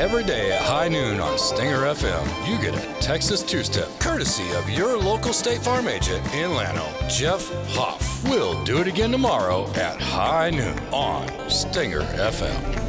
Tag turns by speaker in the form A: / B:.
A: Every day at high noon on Stinger FM, you get a Texas two-step courtesy of your local State Farm agent in Llano, Jeff Hoff. We'll do it again tomorrow at high noon on Stinger FM.